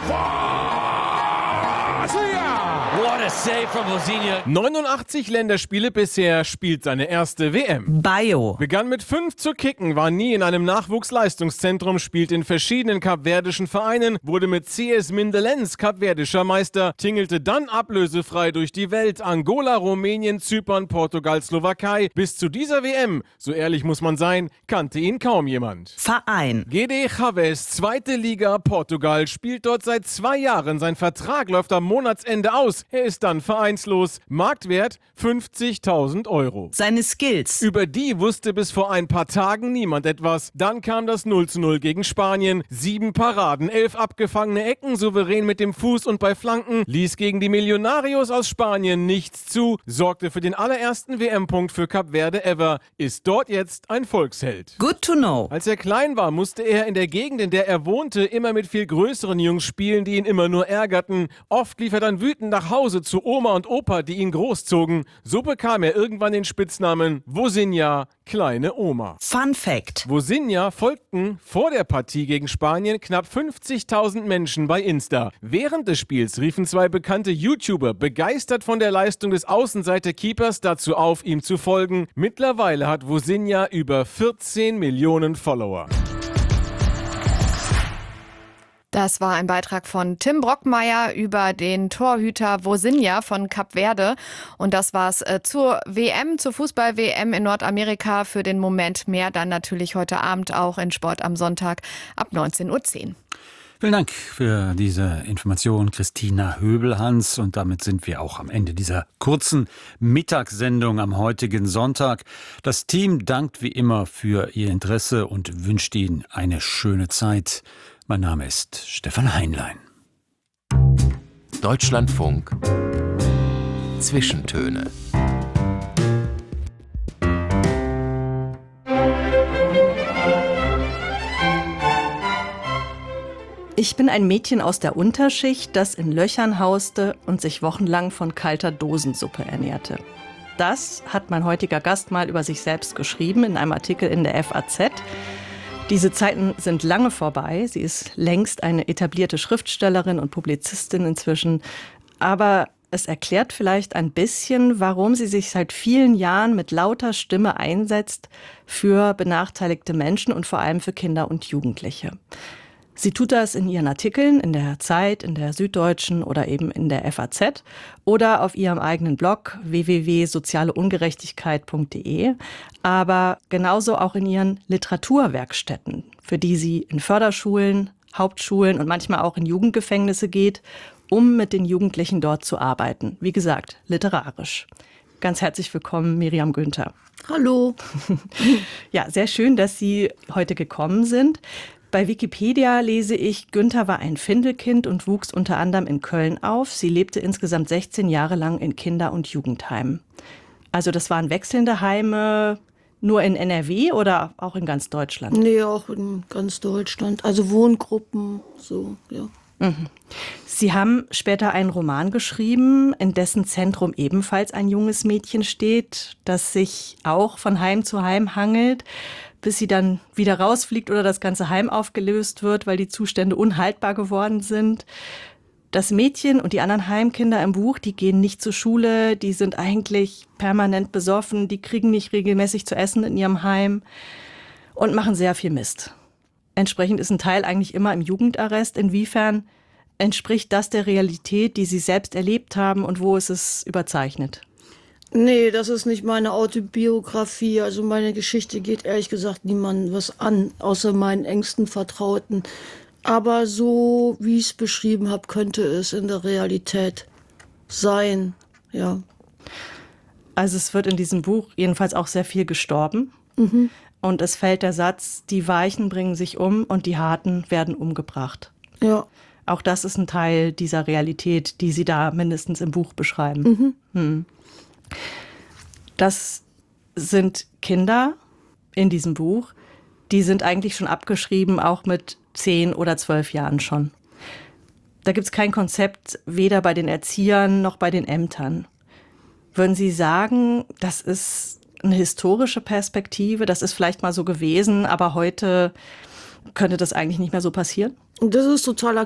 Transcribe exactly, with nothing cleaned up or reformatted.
What a save from Vozinha. neunundachtzig Länderspiele bisher, spielt seine erste W M. Bayo. Begann mit fünf zu kicken, war nie in einem Nachwuchsleistungszentrum, spielt in verschiedenen kapverdischen Vereinen, wurde mit C S Mindelenz kapverdischer Meister, tingelte dann ablösefrei durch die Welt, Angola, Rumänien, Zypern, Portugal, Slowakei. Bis zu dieser W M, so ehrlich muss man sein, kannte ihn kaum jemand. Verein. G D Chaves, zweite Liga, Portugal, spielt dort seit zwei Jahren. Sein Vertrag läuft am Monatsende aus. Er ist dann vereinslos. Marktwert fünfzigtausend Euro. Seine Skills. Über die wusste bis vor ein paar Tagen niemand etwas. Dann kam das null zu null gegen Spanien. Sieben Paraden, elf abgefangene Ecken, souverän mit dem Fuß und bei Flanken, ließ gegen die Millonarios aus Spanien nichts zu, sorgte für den allerersten W M-Punkt für Kap Verde ever, ist dort jetzt ein Volksheld. Good to know. Als er klein war, musste er in der Gegend, in der er wohnte, immer mit viel größeren Jungs spielen, die ihn immer nur ärgerten. Oft lief er dann wütend nach Hause zu Oma und Opa, die ihn großzogen. So bekam er irgendwann den Spitznamen Vozinha, kleine Oma. Fun Fact. Vozinha folgten vor der Partie gegen Spanien knapp fünfzigtausend Menschen bei Insta. Während des Spiels riefen zwei bekannte YouTuber begeistert von der Leistung des Außenseiter-Keepers dazu auf, ihm zu folgen. Mittlerweile hat Vozinha über vierzehn Millionen Follower. Das war ein Beitrag von Tim Brockmeier über den Torhüter Vozinha von Kap Verde. Und das war's äh, zur W M, zur Fußball-W M in Nordamerika. Für den Moment mehr dann natürlich heute Abend auch in Sport am Sonntag ab neunzehn Uhr zehn. Vielen Dank für diese Information, Christina Höbelhans. Und damit sind wir auch am Ende dieser kurzen Mittagssendung am heutigen Sonntag. Das Team dankt wie immer für Ihr Interesse und wünscht Ihnen eine schöne Zeit. Mein Name ist Stefan Heinlein. Deutschlandfunk Zwischentöne. Ich bin ein Mädchen aus der Unterschicht, das in Löchern hauste und sich wochenlang von kalter Dosensuppe ernährte. Das hat mein heutiger Gast mal über sich selbst geschrieben in einem Artikel in der F A Z. Diese Zeiten sind lange vorbei. Sie ist längst eine etablierte Schriftstellerin und Publizistin inzwischen. Aber es erklärt vielleicht ein bisschen, warum sie sich seit vielen Jahren mit lauter Stimme einsetzt für benachteiligte Menschen und vor allem für Kinder und Jugendliche. Sie tut das in ihren Artikeln in der Zeit, in der Süddeutschen oder eben in der F A Z oder auf ihrem eigenen Blog w w w punkt soziale ungerechtigkeit punkt d e, aber genauso auch in ihren Literaturwerkstätten, für die sie in Förderschulen, Hauptschulen und manchmal auch in Jugendgefängnisse geht, um mit den Jugendlichen dort zu arbeiten. Wie gesagt, literarisch. Ganz herzlich willkommen, Miriam Günther. Hallo. Ja, sehr schön, dass Sie heute gekommen sind. Bei Wikipedia lese ich, Günther war ein Findelkind und wuchs unter anderem in Köln auf. Sie lebte insgesamt sechzehn Jahre lang in Kinder- und Jugendheimen. Also das waren wechselnde Heime, nur in N R W oder auch in ganz Deutschland? Nee, auch in ganz Deutschland. Also Wohngruppen, so, ja. Mhm. Sie haben später einen Roman geschrieben, in dessen Zentrum ebenfalls ein junges Mädchen steht, das sich auch von Heim zu Heim hangelt, bis sie dann wieder rausfliegt oder das ganze Heim aufgelöst wird, weil die Zustände unhaltbar geworden sind. Das Mädchen und die anderen Heimkinder im Buch, die gehen nicht zur Schule, die sind eigentlich permanent besoffen, die kriegen nicht regelmäßig zu essen in ihrem Heim und machen sehr viel Mist. Entsprechend ist ein Teil eigentlich immer im Jugendarrest. Inwiefern entspricht das der Realität, die Sie selbst erlebt haben, und wo ist es überzeichnet? Nee, das ist nicht meine Autobiografie. Also meine Geschichte geht ehrlich gesagt niemandem was an, außer meinen engsten Vertrauten. Aber so, wie ich es beschrieben habe, könnte es in der Realität sein, ja. Also es wird in diesem Buch jedenfalls auch sehr viel gestorben. Mhm. Und es fällt der Satz, die Weichen bringen sich um und die Harten werden umgebracht. Ja. Auch das ist ein Teil dieser Realität, die Sie da mindestens im Buch beschreiben. Mhm. Hm. Das sind Kinder in diesem Buch, die sind eigentlich schon abgeschrieben, auch mit zehn oder zwölf Jahren schon. Da gibt es kein Konzept, weder bei den Erziehern noch bei den Ämtern. Würden Sie sagen, das ist eine historische Perspektive, das ist vielleicht mal so gewesen, aber heute könnte das eigentlich nicht mehr so passieren? Das ist totaler